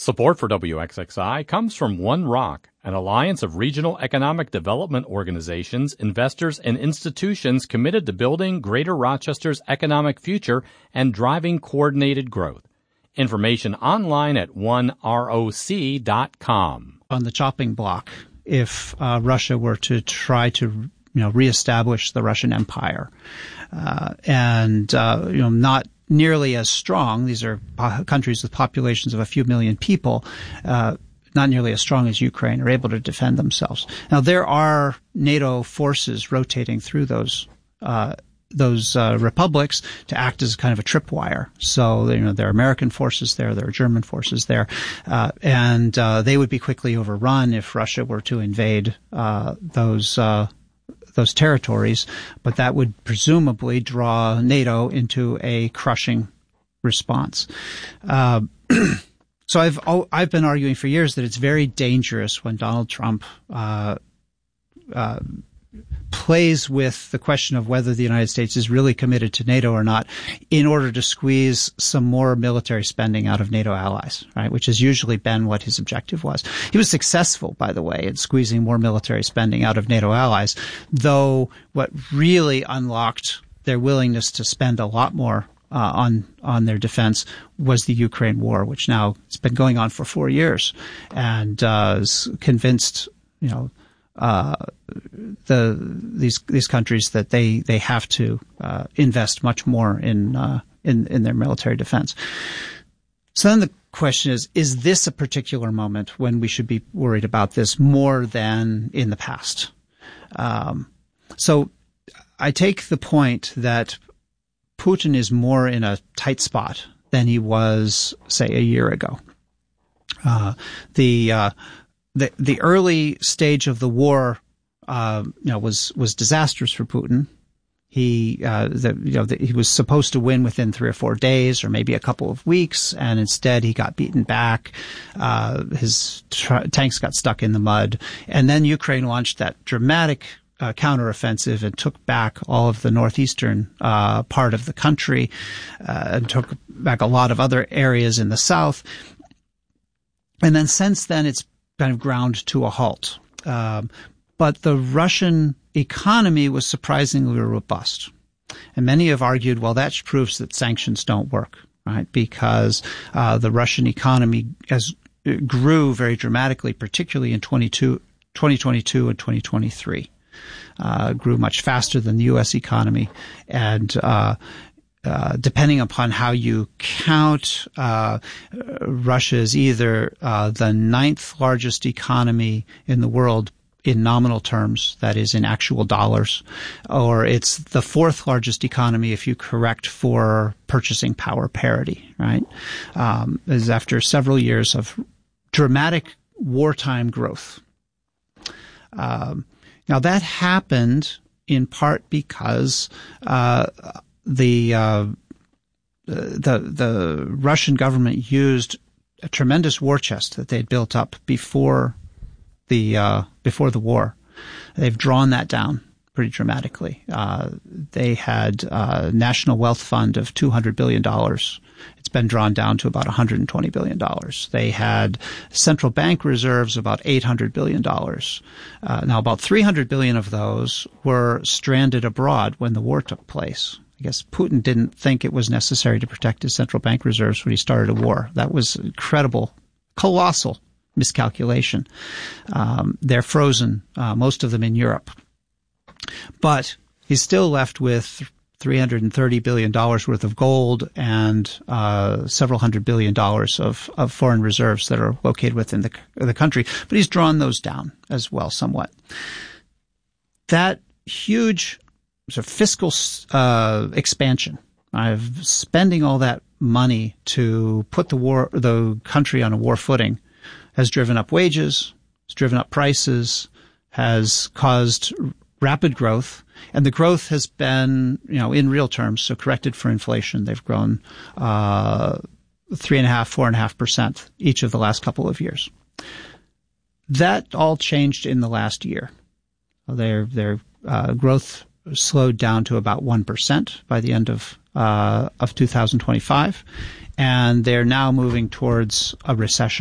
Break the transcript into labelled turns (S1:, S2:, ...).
S1: Support for WXXI comes from One Rock, an alliance of regional economic development organizations, investors, and institutions committed to building Greater Rochester's economic future and driving coordinated growth. Information online at oneroc.com.
S2: On the chopping block, if Russia were to try to reestablish the Russian Empire, not nearly as strong. These are countries with populations of a few million people, not nearly as strong as Ukraine, are able to defend themselves. Now, there are NATO forces rotating through those republics to act as kind of a tripwire. So, there are American forces there, there are German forces there, and they would be quickly overrun if Russia were to invade those territories, but that would presumably draw NATO into a crushing response. So I've been arguing for years that it's very dangerous when Donald Trump plays with the question of whether the United States is really committed to NATO or not in order to squeeze some more military spending out of NATO allies, right? Which has usually been what his objective was. He was successful, by the way, in squeezing more military spending out of NATO allies, though what really unlocked their willingness to spend a lot more on their defense was the Ukraine war, which now has been going on for 4 years, and is convinced, these countries that they have to invest much more in their military defense. So then the question is this a particular moment when we should be worried about this more than in the past? So I take the point that Putin is more in a tight spot than he was, say, a year ago. The early stage of the war, was disastrous for Putin. He was supposed to win within 3 or 4 days, or maybe a couple of weeks, and instead he got beaten back. His tanks got stuck in the mud, and then Ukraine launched that dramatic counteroffensive and took back all of the northeastern part of the country, and took back a lot of other areas in the south. And then since then, it's kind of ground to a halt. But the Russian economy was surprisingly robust. And many have argued, well, that proves that sanctions don't work, right? Because the Russian economy grew very dramatically, particularly in 2022 and 2023. Grew much faster than the U.S. economy. And depending upon how you count, Russia is either the 9th largest economy in the world in nominal terms, that is in actual dollars, or it's the 4th largest economy if you correct for purchasing power parity, right? Is after several years of dramatic wartime growth. Now that happened in part because the Russian government used a tremendous war chest that they'd built up before the war. They've drawn that down pretty dramatically. They had a national wealth fund of $200 billion. It's been drawn down to about $120 billion. They had central bank reserves about $800 billion. Now about $300 billion of those were stranded abroad when the war took place. I guess Putin didn't think it was necessary to protect his central bank reserves when he started a war. That was incredible, colossal miscalculation. They're frozen, most of them in Europe. But he's still left with $330 billion worth of gold and several $100 billion of foreign reserves that are located within the country. But he's drawn those down as well somewhat. That huge sort of fiscal expansion of spending all that money to put the country on a war footing has driven up wages, has driven up prices, has caused rapid growth, and the growth has been, in real terms, so corrected for inflation, they've grown 3.5%, 4.5% each of the last couple of years. That all changed in the last year. Their growth slowed down to about 1% by the end of 2025, and they're now moving towards a recession.